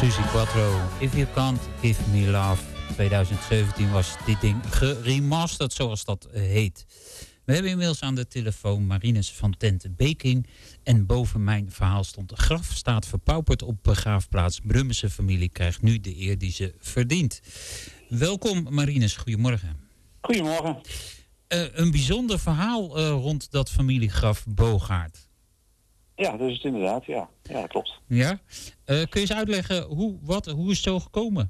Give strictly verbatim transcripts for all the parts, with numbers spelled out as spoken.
Suzy Quattro, If You Can't Give Me Love. twintig zeventien was dit ding geremasterd, zoals dat heet. We hebben inmiddels aan de telefoon Marinus van Tente-Beking. En boven mijn verhaal stond: de graf staat verpauperd op begraafplaats. Brummense familie krijgt nu de eer die ze verdient. Welkom Marinus, goedemorgen. Goedemorgen. Uh, een bijzonder verhaal uh, rond dat familiegraf Boogaard. Ja, dat is het inderdaad, ja. Ja, dat klopt. Ja? Uh, kun je eens uitleggen, hoe, wat, hoe is het zo gekomen?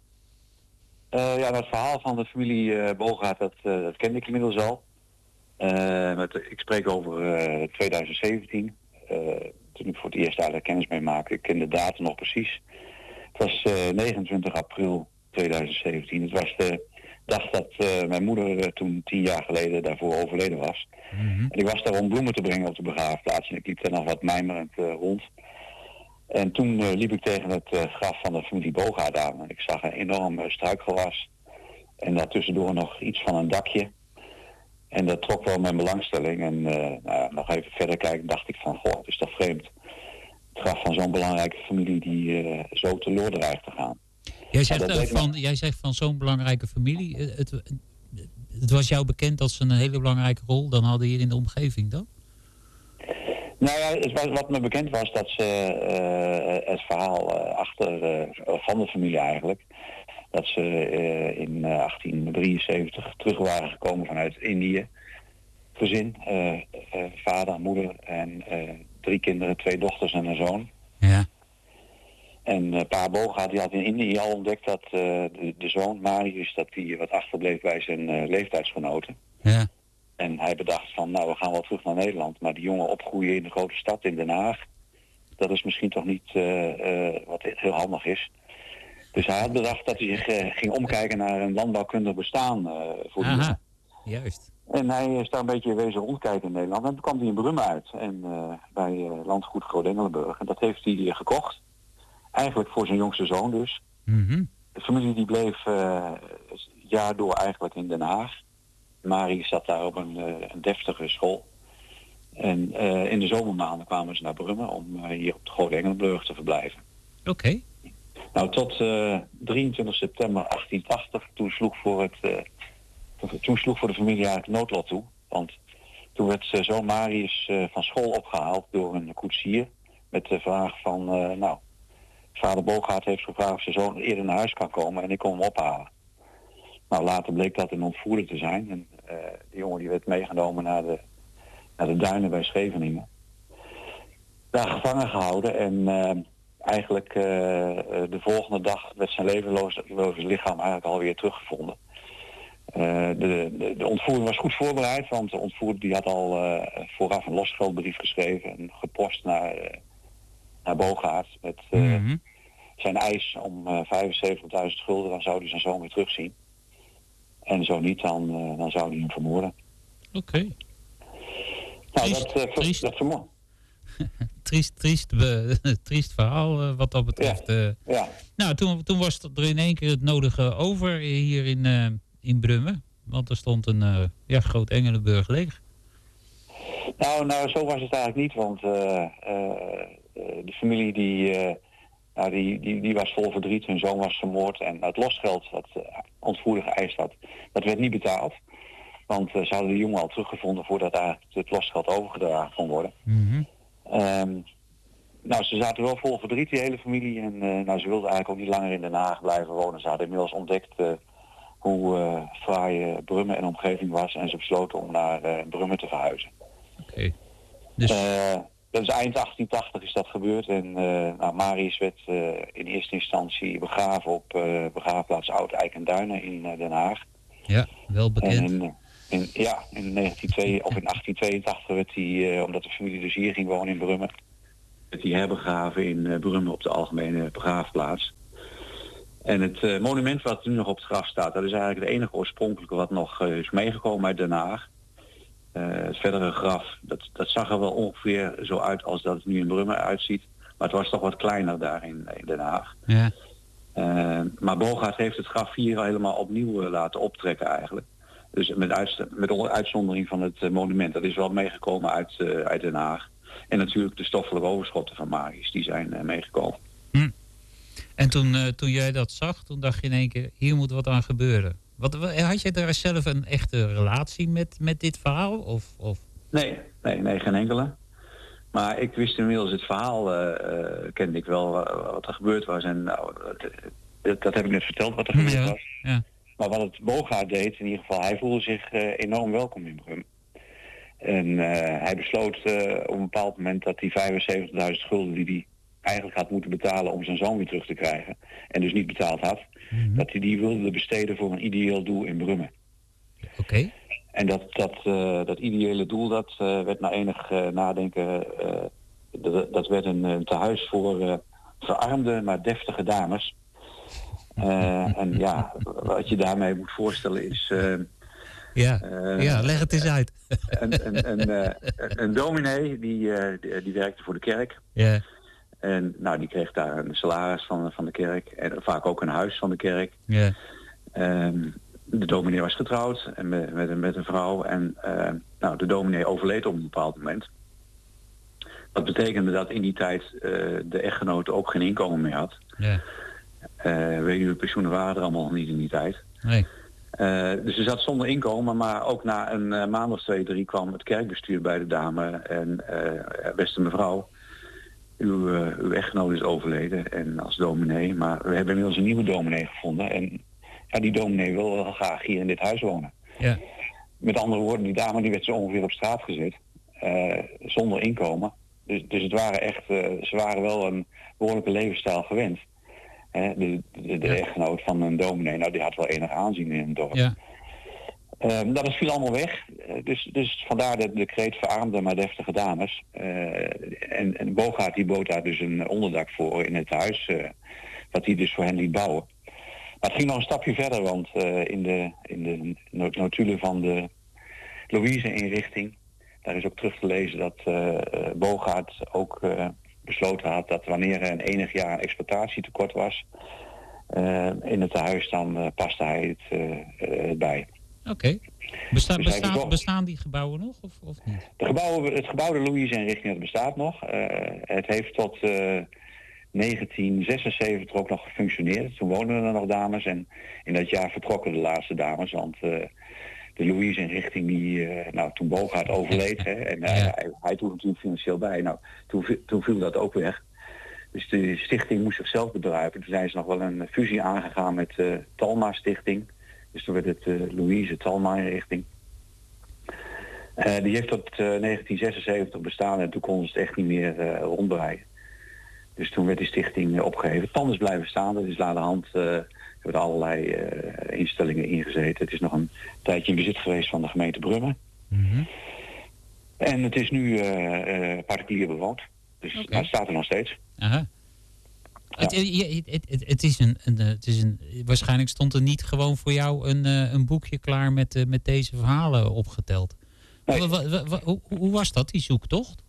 Uh, ja, het verhaal van de familie uh, Boogaard, dat, uh, dat kende ik inmiddels al. Uh, met, ik spreek over uh, twintig zeventien, uh, toen ik voor het eerst eigenlijk kennis mee maakte. Ik ken de datum nog precies. Het was uh, negenentwintig april twintig zeventien. Het was de dag dat uh, mijn moeder uh, toen tien jaar geleden daarvoor overleden was. Mm-hmm. En ik was daar om bloemen te brengen op de begraafplaats. En ik liep daar nog wat mijmerend uh, rond. En toen uh, liep ik tegen het uh, graf van de familie Boogaard aan. En ik zag een enorm uh, struikgewas. En daartussendoor nog iets van een dakje. En dat trok wel mijn belangstelling. En uh, nou, nog even verder kijken, dacht ik van, goh, het is toch vreemd. Het graf van zo'n belangrijke familie die uh, zo teloor dreigt te gaan. Jij zegt, nou, van, me... jij zegt van zo'n belangrijke familie. Het, het was jou bekend dat ze een hele belangrijke rol dan hadden hier in de omgeving dan? Nou ja, het was, wat me bekend was dat ze uh, het verhaal uh, achter uh, van de familie eigenlijk. Dat ze uh, in uh, achttien drieënzeventig terug waren gekomen vanuit Indië. Gezin, uh, uh, vader, moeder en uh, drie kinderen, twee dochters en een zoon. Ja. En uh, pa Boogaard die had in Indië al ontdekt dat uh, de, de zoon Marius, dat die wat achterbleef bij zijn uh, leeftijdsgenoten. Ja. En hij bedacht van, nou, we gaan wel terug naar Nederland. Maar die jongen opgroeien in de grote stad in Den Haag, dat is misschien toch niet uh, uh, wat heel handig is. Dus hij had bedacht dat hij zich uh, ging omkijken naar een landbouwkundig bestaan uh, voor die jongen. Juist. En hij is daar een beetje wezen rondkijken in Nederland. En toen kwam hij in Brummen uit. En uh, bij uh, landgoed Groot-Engelenburg. En dat heeft hij uh, gekocht. Eigenlijk voor zijn jongste zoon dus. Mm-hmm. De familie die bleef uh, jaar door eigenlijk in Den Haag. Marie zat daar op een, uh, een deftige school. En uh, in de zomermaanden kwamen ze naar Brummen om uh, hier op de Groot-Engelenburg te verblijven. Oké. Okay. Nou, tot uh, drieëntwintig september achttien tachtig, toen sloeg voor het... Uh, Toen sloeg voor de familie eigenlijk noodlot toe. Want toen werd uh, zoon Marius uh, van school opgehaald door een koetsier. Met de vraag van, uh, nou, vader Boogaard heeft gevraagd of zijn zoon eerder naar huis kan komen en ik kom hem ophalen. Nou, later bleek dat een ontvoerder te zijn. En uh, die jongen die werd meegenomen naar de, naar de duinen bij Scheveningen. Daar gevangen gehouden en uh, eigenlijk uh, de volgende dag werd zijn levenloze lichaam eigenlijk alweer teruggevonden. Uh, de, de, de ontvoering was goed voorbereid, want de ontvoerder die had al uh, vooraf een losgeldbrief geschreven en gepost naar, uh, naar Boogaard met uh, mm-hmm. zijn eis om uh, vijfenzeventigduizend gulden, dan zou hij zijn zoon weer terugzien. En zo niet, dan, uh, dan zou hij hem vermoorden. Oké. Okay. Nou, triest, dat, uh, ver, triest. dat vermoord. triest, triest, uh, triest verhaal uh, wat dat betreft. Uh. Ja. Ja. Nou, toen, toen was er in één keer het nodige over hier in... Uh, in Brummen, want er stond een uh, ja, Groot-Engelenburg leeg. Nou, nou, zo was het eigenlijk niet, want uh, uh, de familie die, uh, nou, die, die, die was vol verdriet, hun zoon was vermoord en het losgeld dat uh, ontvoerder geëist had, dat werd niet betaald. Want uh, ze hadden de jongen al teruggevonden voordat daar het losgeld overgedragen kon worden. Mm-hmm. Um, nou, ze zaten wel vol verdriet, die hele familie, en uh, nou, ze wilden eigenlijk ook niet langer in Den Haag blijven wonen. Ze hadden inmiddels ontdekt... Uh, hoe uh, fraai uh, Brummen en omgeving was. En ze besloten om naar uh, Brummen te verhuizen. Oké. Okay. Dus... Uh, dat is eind achttien tachtig is dat gebeurd. En uh, nou, Marius werd uh, in eerste instantie begraven op uh, begraafplaats Oud-Eik en Duinen in uh, Den Haag. Ja, wel bekend. En in, in, ja, in, negentien, of in achttien tweeëntachtig werd hij, uh, omdat de familie dus hier ging wonen in Brummen, werd hij herbegraven in uh, Brummen op de algemene begraafplaats. En het uh, monument wat nu nog op het graf staat, dat is eigenlijk het enige oorspronkelijke wat nog uh, is meegekomen uit Den Haag. Uh, het verdere graf, dat, dat zag er wel ongeveer zo uit als dat het nu in Brummen uitziet. Maar het was toch wat kleiner daar in, in Den Haag. Ja. Uh, maar Boogaard heeft het graf hier helemaal opnieuw uh, laten optrekken eigenlijk. Dus met, uitst- met uitzondering van het uh, monument, dat is wel meegekomen uit, uh, uit Den Haag. En natuurlijk de stoffelijke overschotten van Marius, die zijn uh, meegekomen. Hm. En toen, uh, toen jij dat zag, toen dacht je in één keer, hier moet wat aan gebeuren. Wat, had je daar zelf een echte relatie met, met dit verhaal? Of, of? Nee, nee, nee, geen enkele. Maar ik wist inmiddels het verhaal, uh, uh, kende ik wel uh, wat er gebeurd was. En nou, dat, dat heb ik net verteld wat er gebeurd ja, was. Ja. Maar wat het Bogaert deed, in ieder geval, hij voelde zich uh, enorm welkom in Brum. En uh, hij besloot uh, op een bepaald moment dat die vijfenzeventigduizend gulden die hij eigenlijk had moeten betalen om zijn zoon weer terug te krijgen, en dus niet betaald had, mm-hmm. dat hij die wilde besteden voor een ideeel doel in Brummen. Oké. Okay. En dat, dat, uh, dat ideële doel, dat uh, werd na enig uh, nadenken, uh, dat, dat werd een, een tehuis voor uh, verarmde maar deftige dames. Uh, en ja, wat je daarmee moet voorstellen is... Uh, ja, uh, ja, leg het eens uit. Een, een, een, uh, een dominee, die, uh, die, die werkte voor de kerk. Ja. En nou, die kreeg daar een salaris van, van de kerk. En vaak ook een huis van de kerk. Ja. Um, de dominee was getrouwd en met, met, met een vrouw. En uh, nou, de dominee overleed op een bepaald moment. Dat betekende dat in die tijd uh, de echtgenote ook geen inkomen meer had. Ja. Uh, weduwepensioenen waren er allemaal niet in die tijd. Nee. Uh, dus ze zat zonder inkomen, maar ook na een uh, maand of twee, drie kwam het kerkbestuur bij de dame. En uh, beste mevrouw, uw, uh, uw echtgenoot is overleden en als dominee. Maar we hebben inmiddels een nieuwe dominee gevonden. En ja, die dominee wil wel graag hier in dit huis wonen. Ja. Met andere woorden, die dame die werd zo ongeveer op straat gezet. Uh, zonder inkomen. Dus, dus het waren echt, uh, ze waren wel een behoorlijke levensstijl gewend. He, de de, de ja. echtgenoot van een dominee, nou die had wel enig aanzien in het dorp. Ja. Um, dat viel allemaal weg. Uh, dus, dus vandaar de decreet verarmde maar deftige dames. Uh, en, en Bogaert die bood daar dus een onderdak voor in het huis, uh, wat hij dus voor hen liet bouwen. Maar het ging nog een stapje verder, want uh, in de, in de notulen van de Louise-inrichting, daar is ook terug te lezen dat uh, Bogaert ook uh, besloten had dat wanneer er een enig jaar een exploitatietekort was uh, in het huis, dan uh, paste hij het uh, uh, bij. Oké. Okay. Besta- dus bestaan, begon... bestaan die gebouwen nog of, of niet? De gebouwen, het gebouw de Louise-inrichting dat bestaat nog. Uh, het heeft tot uh, negentien zesenzeventig ook nog gefunctioneerd. Toen woonden er nog dames en in dat jaar vertrokken de laatste dames, want uh, de Louise-inrichting die, uh, nou toen Bogaert overleed, hè, en uh, ja. hij, hij droeg natuurlijk financieel bij. Nou, toen, toen viel dat ook weg. Dus de stichting moest zichzelf bedruipen. Toen zijn ze nog wel een fusie aangegaan met de uh, Talma Stichting. Dus toen werd het uh, Louise Talma-inrichting. Uh, die heeft tot uh, negentien zesenzeventig bestaan en toen konden ze het echt niet meer uh, rondbreien. Dus toen werd die stichting uh, opgeheven. Het pand is blijven staan, dat is laterhand uh, hebben er allerlei uh, instellingen ingezeten. Het is nog een tijdje in bezit geweest van de gemeente Brummen. Mm-hmm. En het is nu uh, uh, particulier bewoond. Dus okay. Maar het staat er nog steeds. Aha. Ja. Het, het, het, het, het, is een, een, het is een... Waarschijnlijk stond er niet gewoon voor jou een, een boekje klaar met, uh, met deze verhalen opgeteld. Nee. Wa, wa, wa, hoe, hoe was dat, die zoektocht?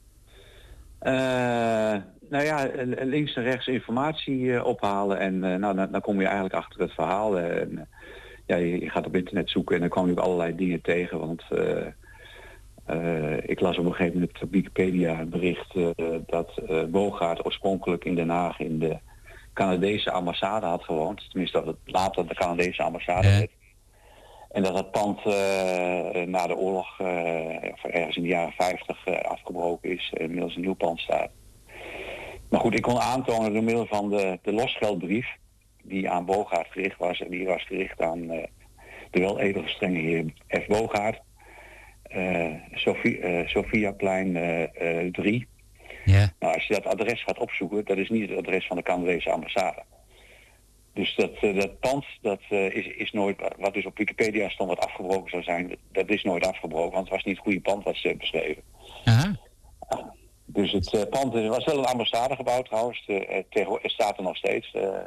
Uh, nou ja, links en rechts informatie uh, ophalen en uh, nou, dan, dan kom je eigenlijk achter het verhaal. En, uh, ja, je, je gaat op internet zoeken en dan kwam je ook allerlei dingen tegen, want uh, uh, ik las op een gegeven moment op Wikipedia een bericht uh, dat uh, Bogaert oorspronkelijk in Den Haag in de Canadese ambassade had gewoond. Tenminste, dat het later de Canadese ambassade ja. werd. En dat het pand uh, na de oorlog, uh, of ergens in de jaren vijftig, uh, afgebroken is en inmiddels een nieuw pand staat. Maar goed, ik kon aantonen door middel van de, de losgeldbrief die aan Bogaert gericht was. En die was gericht aan uh, de wel edel strenge heer F. Bogaert. Uh, Sofie, uh, Sophiaplein uh, uh, drie. Yeah. Nou, als je dat adres gaat opzoeken, dat is niet het adres van de Canadese ambassade. Dus dat, uh, dat pand, dat uh, is, is nooit, wat dus op Wikipedia stond wat afgebroken zou zijn, dat, dat is nooit afgebroken, want het was niet het goede pand wat ze hebben beschreven. Aha. Uh, dus het uh, pand was wel een ambassadegebouw trouwens, uh, tegen, het staat er nog steeds. Uh,